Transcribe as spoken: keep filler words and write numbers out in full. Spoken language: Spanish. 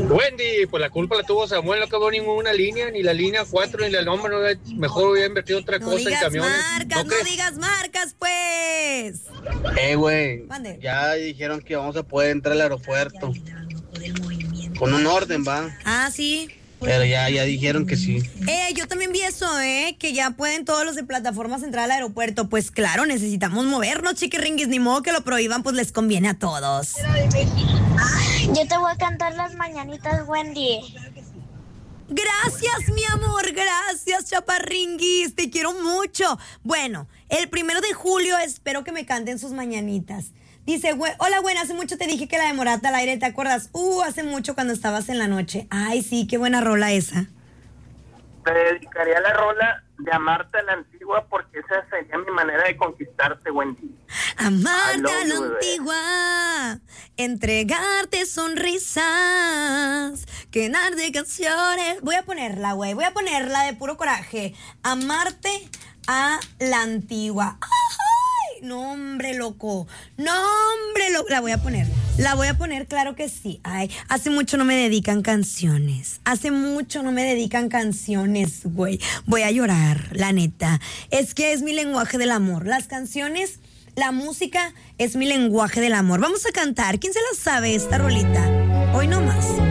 Wendy, pues la culpa la tuvo Samuel, no acabó ninguna línea, ni la línea cuatro, ni la nombre, no, mejor hubiera invertido otra No cosa en digas camiones. marcas, no, no digas marcas, pues. Eh, güey, Mande. ya dijeron que vamos a poder entrar al aeropuerto. Con un orden, va. Ah, sí. Pero ya, ya dijeron que sí. Eh, yo también vi eso, ¿eh? Que ya pueden todos los de plataformas entrar al aeropuerto. Pues claro, necesitamos movernos, chiquiringuis. Ni modo que lo prohíban, pues les conviene a todos. Yo te voy a cantar las mañanitas, Wendy. Gracias, mi amor, gracias, chaparringuis, te quiero mucho. Bueno, el primero de julio espero que me canten sus mañanitas. Dice, güey, hola, güey, hace mucho te dije que la de Morata al aire, ¿te acuerdas? Uh, hace mucho cuando estabas en la noche. Ay, sí, qué buena rola esa. Te dedicaría la rola de Amarte a la Antigua porque esa sería mi manera de conquistarte, Wendy. Amarte I love a la you, bebé. antigua, entregarte sonrisas, llenar de canciones. Voy a ponerla, güey, voy a ponerla de puro coraje. Amarte a la antigua. ¡Ay! No, hombre, loco. No, hombre, loco. La voy a poner. La voy a poner, claro que sí. Ay, hace mucho no me dedican canciones. Hace mucho no me dedican canciones, güey. Voy a llorar, la neta. Es que es mi lenguaje del amor. Las canciones, la música es mi lenguaje del amor. Vamos a cantar. ¿Quién se la sabe esta rolita? Hoy no más.